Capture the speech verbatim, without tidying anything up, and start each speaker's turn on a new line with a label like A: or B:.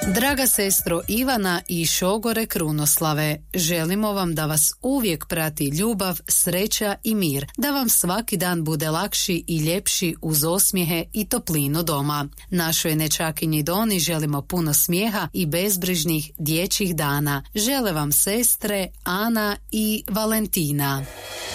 A: Draga sestro Ivana i šogore Krunoslave, želimo vam da vas uvijek prati ljubav, sreća i mir, da vam svaki dan bude lakši i ljepši uz osmijehe i toplinu doma. Našoj nečakinji Doni želimo puno smijeha i bezbrižnih dječjih dana. Žele vam sestre Ana i Valentina.